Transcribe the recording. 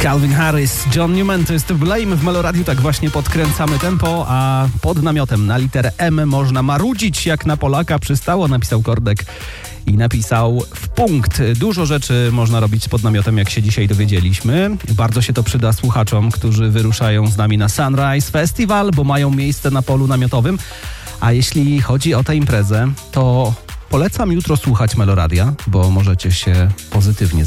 Calvin Harris, John Newman, to jest Blame w Meloradiu, tak właśnie podkręcamy tempo, a pod namiotem na literę M można marudzić jak na Polaka przystało, napisał Kordek i napisał w punkt. Dużo rzeczy można robić pod namiotem, jak się dzisiaj dowiedzieliśmy. Bardzo się to przyda słuchaczom, którzy wyruszają z nami na Sunrise Festival, bo mają miejsce na polu namiotowym. A jeśli chodzi o tę imprezę, to polecam jutro słuchać Meloradia, bo możecie się pozytywnie